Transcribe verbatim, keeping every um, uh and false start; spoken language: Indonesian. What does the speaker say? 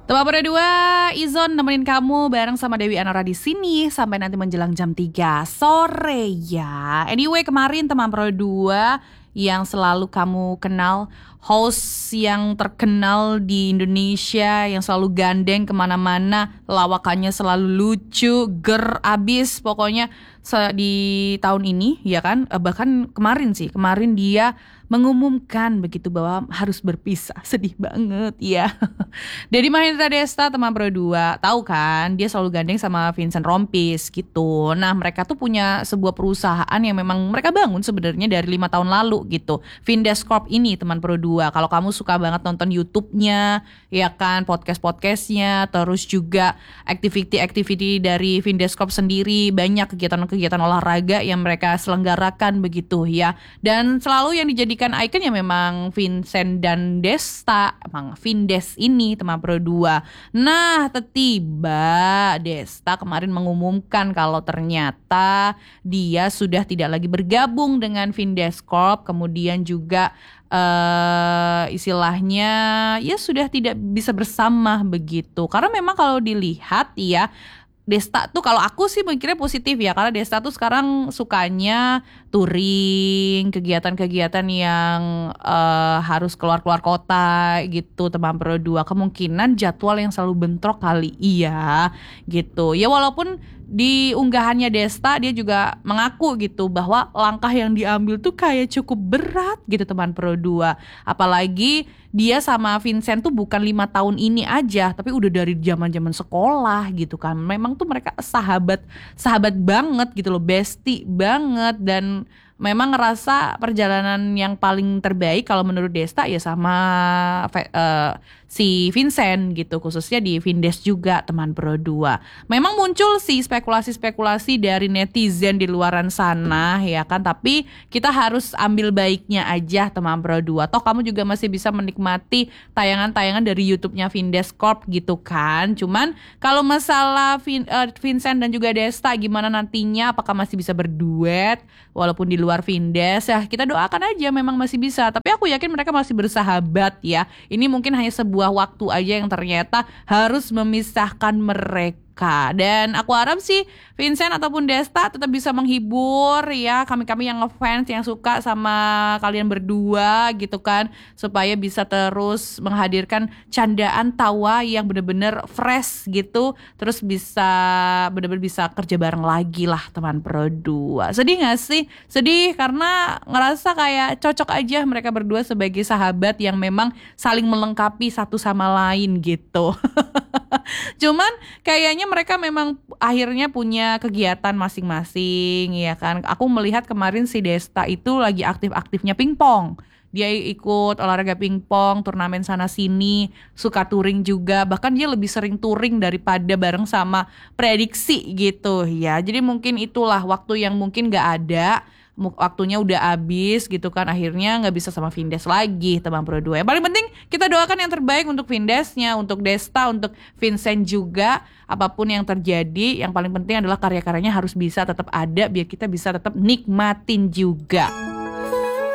Teman Pro dua, Izon nemenin kamu bareng sama Dewi Anora di sini sampai nanti menjelang jam tiga sore ya. Anyway, kemarin teman Pro dua yang selalu kamu kenal, host yang terkenal di Indonesia, yang selalu gandeng kemana-mana, lawakannya selalu lucu, ger abis pokoknya di tahun ini ya kan. Bahkan kemarin sih, kemarin dia mengumumkan begitu bahwa harus berpisah. Sedih banget ya. Dedi Mahendra Desta, teman Pro dua, tahu kan dia selalu gandeng sama Vincent Rompis gitu. Nah mereka tuh punya sebuah perusahaan yang memang mereka bangun sebenarnya dari lima tahun lalu gitu, Vindes Corp ini teman Pro dua. Kalau kamu suka banget nonton YouTube-nya ya kan, podcast-podcastnya, terus juga activity-activity dari Vindes Corp sendiri, banyak kegiatan-kegiatan olahraga yang mereka selenggarakan begitu ya. Dan selalu yang dijadikan icon ya memang Vincent dan Desta, emang Vindes ini teman Pro dua. Nah tiba Desta kemarin mengumumkan kalau ternyata dia sudah tidak lagi bergabung dengan Vindes Corp, kemudian juga uh, istilahnya ya sudah tidak bisa bersama begitu. Karena memang kalau dilihat ya, Desta tuh kalau aku sih mikirnya positif ya, karena Desta tuh sekarang sukanya touring, kegiatan-kegiatan yang uh, harus keluar-keluar kota gitu teman Pro dua. Kemungkinan jadwal yang selalu bentrok kali iya gitu. Ya walaupun di unggahannya Desta dia juga mengaku gitu bahwa langkah yang diambil tuh kayak cukup berat gitu teman Pro dua. Apalagi dia sama Vincent tuh bukan lima tahun ini aja, tapi udah dari zaman-zaman sekolah gitu kan. Memang tuh mereka sahabat sahabat banget gitu loh, bestie banget. Dan memang ngerasa perjalanan yang paling terbaik kalau menurut Desta ya sama uh, si Vincent gitu, khususnya di Vindes juga teman Pro dua. Memang muncul sih spekulasi-spekulasi dari netizen di luaran sana ya kan, tapi kita harus ambil baiknya aja teman Pro dua. Toh kamu juga masih bisa menikmati tayangan-tayangan dari YouTube-nya Vindes Corp gitu kan. Cuman kalau masalah Vin, uh, Vincent dan juga Desta gimana nantinya, apakah masih bisa berduet walaupun di luar Vindes, ya kita doakan aja memang masih bisa. Tapi aku yakin mereka masih bersahabat ya. Ini mungkin hanya sebuah waktu aja yang ternyata harus memisahkan mereka. Dan aku harap sih Vincent ataupun Desta tetap bisa menghibur ya kami-kami yang ngefans, yang suka sama kalian berdua gitu kan, supaya bisa terus menghadirkan candaan tawa yang bener-bener fresh gitu, terus bisa bener-bener bisa kerja bareng lagi lah teman Pro dua. Sedih gak sih? Sedih karena ngerasa kayak cocok aja mereka berdua sebagai sahabat yang memang saling melengkapi satu sama lain gitu. Cuman kayaknya mereka memang akhirnya punya kegiatan masing-masing ya kan. Aku melihat kemarin si Desta itu lagi aktif-aktifnya pingpong. Dia ikut olahraga pingpong, turnamen sana sini, suka touring juga. Bahkan dia lebih sering touring daripada bareng sama Prediksi gitu ya. Jadi mungkin itulah waktu yang mungkin gak ada, waktunya udah habis gitu kan, akhirnya nggak bisa sama Vindes lagi teman Pro dua. Yang paling penting kita doakan yang terbaik untuk Vindesnya, untuk Desta, untuk Vincent juga. Apapun yang terjadi, yang paling penting adalah karya-karyanya harus bisa tetap ada biar kita bisa tetap nikmatin juga.